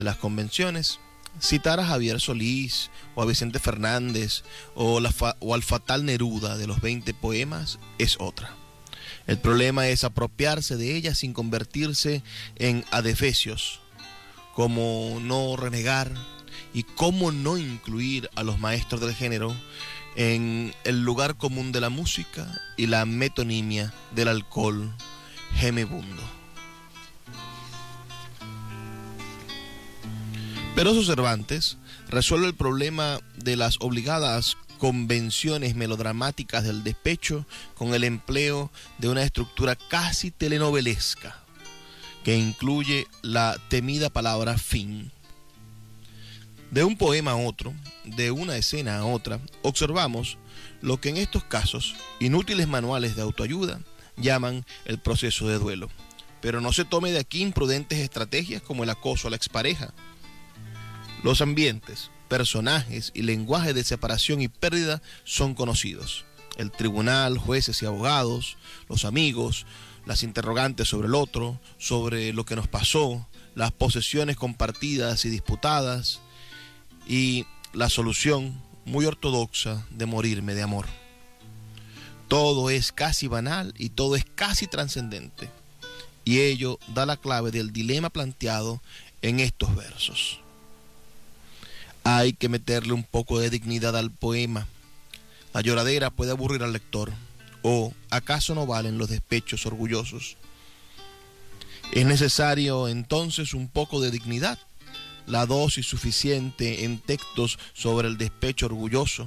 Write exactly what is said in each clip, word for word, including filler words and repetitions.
las convenciones. Citar a Javier Solís o a Vicente Fernández o, la fa o al fatal Neruda de los veinte poemas es otra. El problema es apropiarse de ellas sin convertirse en adefesios, como no renegar y cómo no incluir a los maestros del género en el lugar común de la música y la metonimia del alcohol gemebundo. Peroso Cervantes resuelve el problema de las obligadas convenciones melodramáticas del despecho con el empleo de una estructura casi telenovelesca que incluye la temida palabra fin. De un poema a otro, de una escena a otra, observamos lo que en estos casos, inútiles manuales de autoayuda, llaman el proceso de duelo. Pero no se tome de aquí imprudentes estrategias como el acoso a la expareja. Los ambientes, personajes y lenguaje de separación y pérdida son conocidos. El tribunal, jueces y abogados, los amigos, las interrogantes sobre el otro, sobre lo que nos pasó, las posesiones compartidas y disputadas, y la solución muy ortodoxa de morirme de amor. Todo es casi banal y todo es casi trascendente, y ello da la clave del dilema planteado en estos versos. Hay que meterle un poco de dignidad al poema. La lloradera puede aburrir al lector. ¿O acaso no valen los despechos orgullosos? Es necesario entonces un poco de dignidad, la dosis suficiente en textos sobre el despecho orgulloso.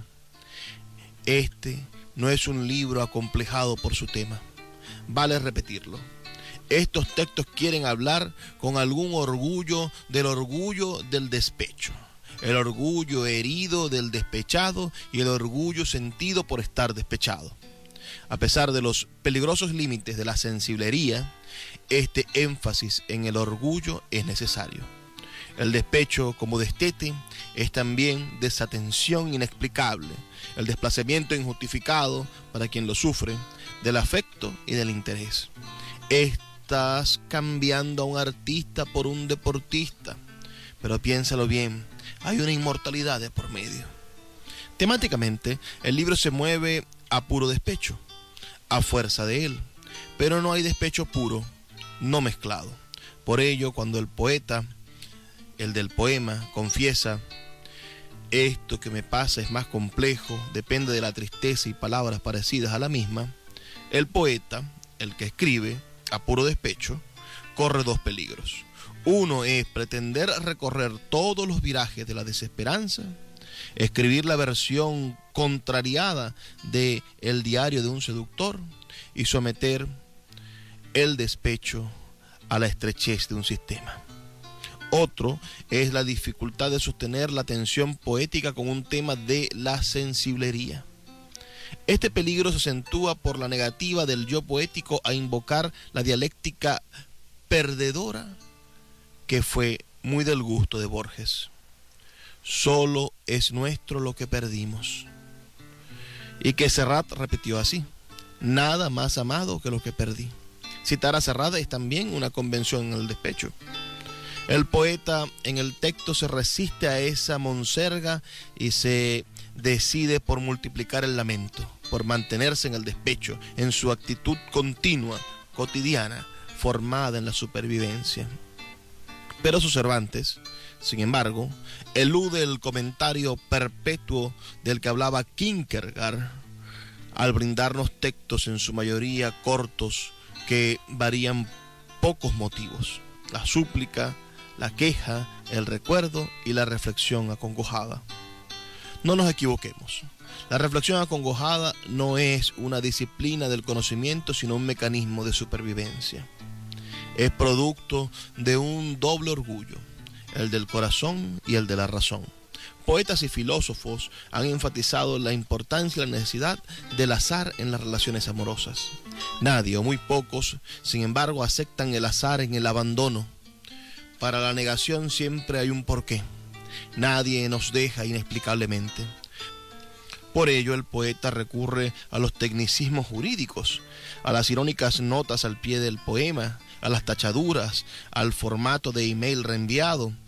Este no es un libro acomplejado por su tema. Vale repetirlo. Estos textos quieren hablar con algún orgullo del orgullo del despecho. El orgullo herido del despechado y el orgullo sentido por estar despechado. A pesar de los peligrosos límites de la sensiblería, este énfasis en el orgullo es necesario. El despecho como destete es también desatención inexplicable, el desplazamiento injustificado para quien lo sufre, del afecto y del interés. Estás cambiando a un artista por un deportista, pero piénsalo bien, hay una inmortalidad de por medio. Temáticamente, el libro se mueve a puro despecho, a fuerza de él, pero no hay despecho puro, no mezclado. Por ello, cuando el poeta, el del poema, confiesa: esto que me pasa es más complejo, depende de la tristeza y palabras parecidas a la misma, el poeta, el que escribe a puro despecho, corre dos peligros. Uno es pretender recorrer todos los virajes de la desesperanza, escribir la versión contrariada de El diario de un seductor y someter el despecho a la estrechez de un sistema. Otro es la dificultad de sostener la tensión poética con un tema de la sensiblería. Este peligro se acentúa por la negativa del yo poético a invocar la dialéctica perdedora que fue muy del gusto de Borges. Solo es nuestro lo que perdimos. Y que Serrat repitió así: nada más amado que lo que perdí. Citar a Serrat es también una convención en el despecho. El poeta en el texto se resiste a esa monserga y se decide por multiplicar el lamento, por mantenerse en el despecho, en su actitud continua, cotidiana, formada en la supervivencia. Peroso Cervantes, sin embargo, elude el comentario perpetuo del que hablaba Kierkegaard al brindarnos textos en su mayoría cortos que varían pocos motivos: la súplica, la queja, el recuerdo y la reflexión acongojada. No nos equivoquemos. La reflexión acongojada no es una disciplina del conocimiento, sino un mecanismo de supervivencia. Es producto de un doble orgullo, el del corazón y el de la razón. Poetas y filósofos han enfatizado la importancia y la necesidad del azar en las relaciones amorosas. Nadie o muy pocos, sin embargo, aceptan el azar en el abandono. Para la negación siempre hay un porqué. Nadie nos deja inexplicablemente. Por ello, el poeta recurre a los tecnicismos jurídicos, a las irónicas notas al pie del poema, a las tachaduras, al formato de email reenviado,